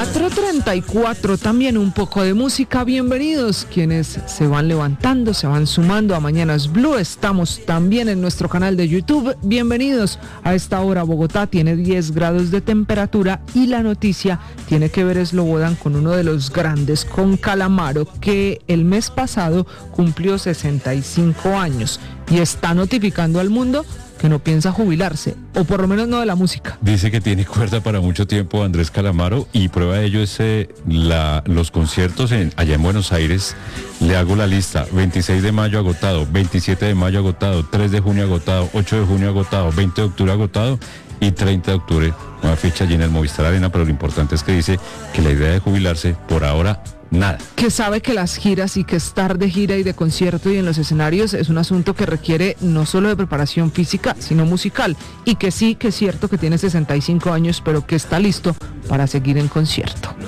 4:34, también un poco de música. Bienvenidos quienes se van levantando, se van sumando a Mañanas Blue. Estamos también en nuestro canal de YouTube. Bienvenidos. A esta hora Bogotá tiene 10 grados de temperatura y la noticia tiene que ver Slobodan con uno de los grandes, con Calamaro, que el mes pasado cumplió 65 años y está notificando al mundo que no piensa jubilarse, o por lo menos no de la música. Dice que tiene cuerda para mucho tiempo Andrés Calamaro, y prueba de ello es los conciertos allá en Buenos Aires. Le hago la lista: 26 de mayo agotado, 27 de mayo agotado, 3 de junio agotado, 8 de junio agotado, 20 de octubre agotado y 30 de octubre una fecha allí en el Movistar Arena. Pero lo importante es que dice que la idea de jubilarse por ahora nada. Que sabe que las giras y que estar de gira y de concierto y en los escenarios es un asunto que requiere no solo de preparación física, sino musical, y que sí, que es cierto que tiene 65 años, pero que está listo para seguir en concierto.